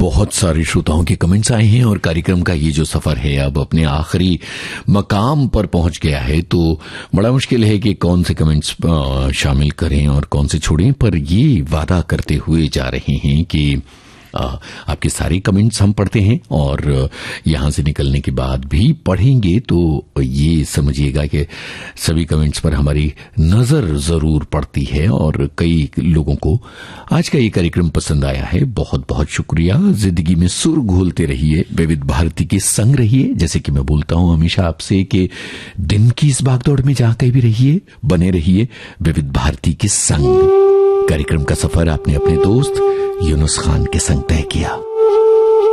बहुत सारे श्रोताओं के कमेंट्स आए हैं और कार्यक्रम का ये जो सफर है अब अपने आखिरी मकाम पर पहुंच गया है, तो बड़ा मुश्किल है कि कौन से कमेंट्स शामिल करें और कौन से छोड़ें, पर ये वादा करते हुए जा रहे हैं कि आपके सारे कमेंट्स हम पढ़ते हैं और यहां से निकलने के बाद भी पढ़ेंगे, तो ये समझिएगा कि सभी कमेंट्स पर हमारी नजर जरूर पड़ती है और कई लोगों को आज का ये कार्यक्रम पसंद आया है। बहुत बहुत शुक्रिया। जिंदगी में सुर घोलते रहिए, विविध भारती के संग रहिए। जैसे कि मैं बोलता हूं हमेशा आपसे कि दिन की इस भागदौड़ में जहां कहीं भी रहिए, बने रहिए विविध भारती के संग। कार्यक्रम का सफर आपने अपने दोस्त यूनुस खान के संग तय किया।